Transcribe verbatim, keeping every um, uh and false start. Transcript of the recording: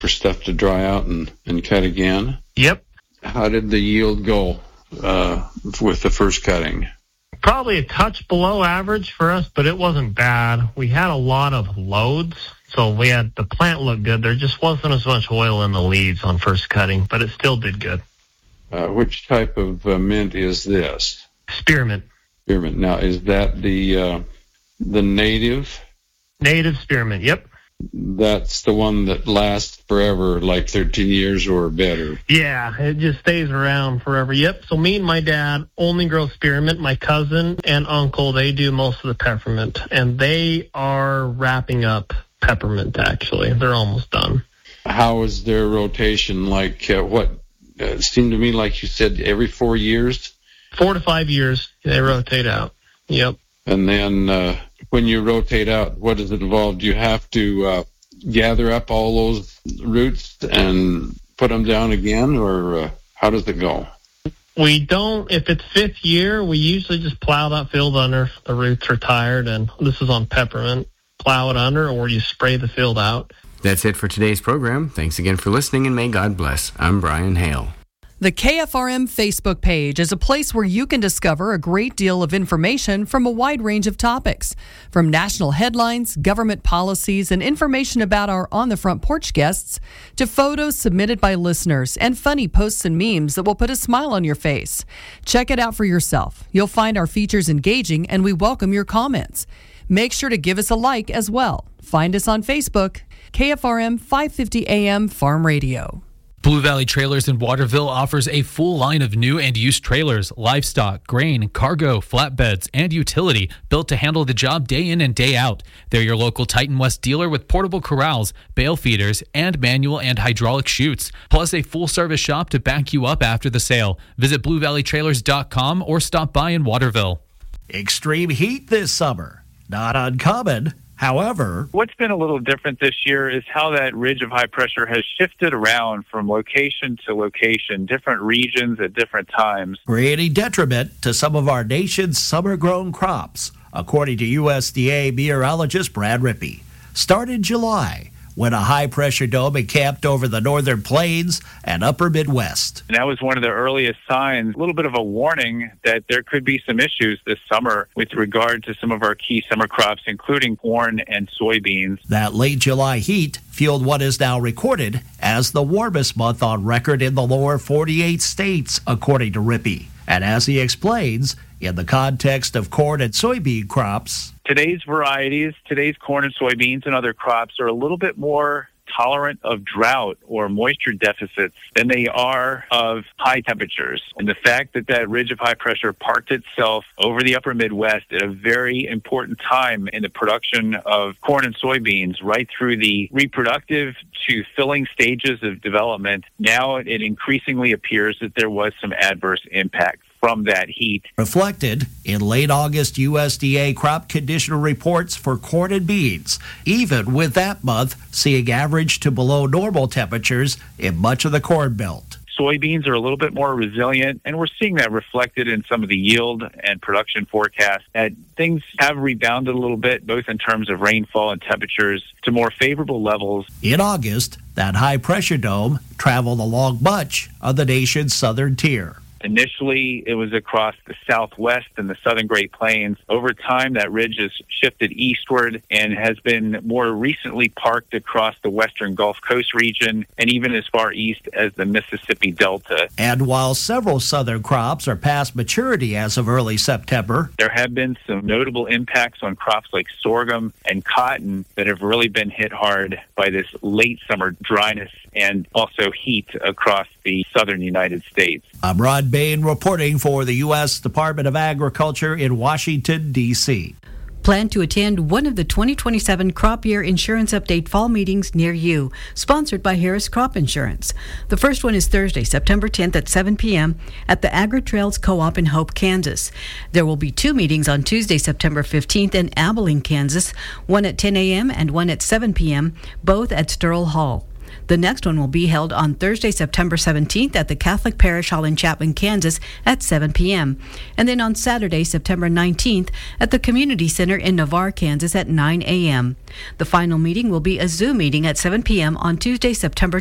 for stuff to dry out and, and cut again. Yep. How did the yield go uh, with the first cutting? Probably a touch below average for us, but it wasn't bad. We had a lot of loads, so we had the plant looked good. There just wasn't as much oil in the leaves on first cutting, but it still did good. Uh, which type of uh, mint is this? Spearmint. Spearmint. Now, is that the uh, the native? Native spearmint, yep. That's the one that lasts forever, like thirteen years or better. Yeah, it just stays around forever. Yep, so me and my dad only grow spearmint. My cousin and uncle, they do most of the peppermint, and they are wrapping up peppermint, actually. They're almost done. How is their rotation? Like, uh, what? Uh, it seemed to me like you said every four years? Four to five years, they rotate out. Yep. And then uh, when you rotate out, what does it involve? Do you have to uh, gather up all those roots and put them down again, or uh, how does it go? We don't. If it's fifth year, we usually just plow that field under. The roots are tired, and this is on peppermint. Plow it under, or you spray the field out. That's it for today's program. Thanks again for listening, and may God bless. I'm Brian Hale. The K F R M Facebook page is a place where you can discover a great deal of information from a wide range of topics, from national headlines, government policies, and information about our On the Front Porch guests, to photos submitted by listeners and funny posts and memes that will put a smile on your face. Check it out for yourself. You'll find our features engaging, and we welcome your comments. Make sure to give us a like as well. Find us on Facebook, K F R M five fifty A M Farm Radio. Blue Valley Trailers in Waterville offers a full line of new and used trailers, livestock, grain, cargo, flatbeds, and utility built to handle the job day in and day out. They're your local Titan West dealer with portable corrals, bale feeders, and manual and hydraulic chutes, plus a full-service shop to back you up after the sale. Visit blue valley trailers dot com or stop by in Waterville. Extreme heat this summer. Not uncommon. However, what's been a little different this year is how that ridge of high pressure has shifted around from location to location, different regions at different times, creating detriment to some of our nation's summer-grown crops, according to U S D A meteorologist Brad Rippey. Started July, when a high-pressure dome encamped over the northern plains and upper Midwest. And that was one of the earliest signs, a little bit of a warning that there could be some issues this summer with regard to some of our key summer crops, including corn and soybeans. That late July heat fueled what is now recorded as the warmest month on record in the lower forty-eight states, according to Rippey. And as he explains, in the context of corn and soybean crops, today's varieties, today's corn and soybeans and other crops are a little bit more tolerant of drought or moisture deficits than they are of high temperatures. And the fact that that ridge of high pressure parked itself over the upper Midwest at a very important time in the production of corn and soybeans, right through the reproductive to filling stages of development, now it increasingly appears that there was some adverse impact from that heat. Reflected in late August U S D A crop condition reports for corn and beans, even with that month seeing average to below normal temperatures in much of the Corn Belt. Soybeans are a little bit more resilient, and we're seeing that reflected in some of the yield and production forecasts. That things have rebounded a little bit, both in terms of rainfall and temperatures, to more favorable levels. In August, that high-pressure dome traveled along much of the nation's southern tier. Initially, it was across the southwest and the southern Great Plains. Over time, that ridge has shifted eastward and has been more recently parked across the western Gulf Coast region and even as far east as the Mississippi Delta. And while several southern crops are past maturity as of early September, there have been some notable impacts on crops like sorghum and cotton that have really been hit hard by this late summer dryness and also heat across the southern United States. I'm Rod Bain reporting for the U S Department of Agriculture in Washington, D C Plan to attend one of the twenty twenty-seven Crop Year Insurance Update fall meetings near you, sponsored by Harris Crop Insurance. The first one is Thursday, September tenth at seven p.m. at the Agri-Trails Co-op in Hope, Kansas. There will be two meetings on Tuesday, September fifteenth in Abilene, Kansas, one at ten a.m. and one at seven p.m., both at Sterl Hall. The next one will be held on Thursday, September seventeenth at the Catholic Parish Hall in Chapman, Kansas at seven p.m. And then on Saturday, September nineteenth at the Community Center in Navarre, Kansas at nine a.m. The final meeting will be a Zoom meeting at seven p.m. on Tuesday, September